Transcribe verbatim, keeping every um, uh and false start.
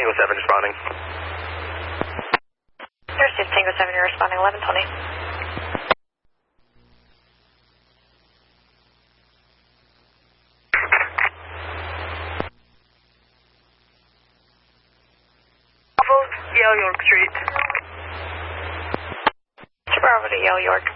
Tango seven responding. Thursday, Tango seven, you're responding eleven twenty. Yale York Street. Bravo to Yale York.